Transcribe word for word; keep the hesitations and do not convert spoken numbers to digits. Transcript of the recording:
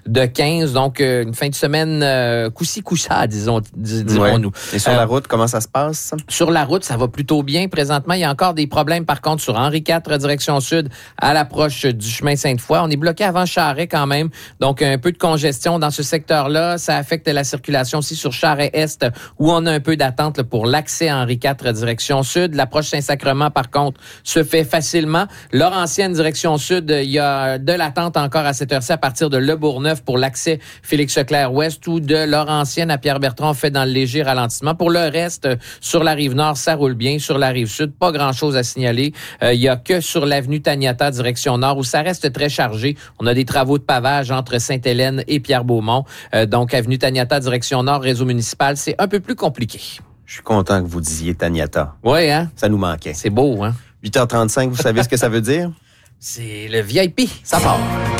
de quinze. Donc, euh, une fin de semaine euh, coussi coussa, disons, dirons-nous. Ouais. Et sur euh, la route, comment ça se passe? Sur la route, ça va plutôt bien. Présentement, il y a encore des problèmes, par contre, sur Henri quatre, direction sud, à l'approche du chemin Sainte-Foy. On est bloqué avant Charest quand même. Donc, un peu de congestion dans ce secteur-là. Ça affecte la circulation aussi sur Charest-Est, où on a un peu d'attente là, pour l'accès à Henri quatre, direction sud. L'approche Saint-Sacrement, par contre, se fait facilement. Laurentienne, direction sud, il y a de l'attente encore à cette heure-ci à partir de Le Bourgneuf pour l'accès Félix-Leclerc-Ouest ou de Laurentienne à Pierre-Bertrand, on fait dans le léger ralentissement. Pour le reste, sur la rive nord, ça roule bien. Sur la rive sud, pas grand-chose à signaler. Euh, il y a que sur l'avenue Taniata, direction nord, où ça reste très chargé. On a des travaux de pavage entre Sainte-Hélène et Pierre-Beaumont. Euh, donc, avenue Taniata, direction nord, réseau municipal, c'est un peu plus compliqué. Je suis content que vous disiez Taniata. Oui, hein? Ça nous manquait. C'est beau, hein? huit heures trente-cinq, vous savez ce que ça veut dire? C'est le V I P, ça part.